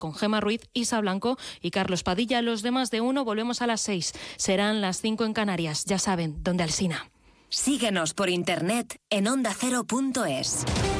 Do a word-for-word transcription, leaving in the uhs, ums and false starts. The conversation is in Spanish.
con Gemma Ruiz, Isa Blanco y Carlos Padilla. Los demás de uno volvemos a las seis. Serán las cinco en Canarias. Ya saben, donde Alsina. Síguenos por internet en onda cero punto es.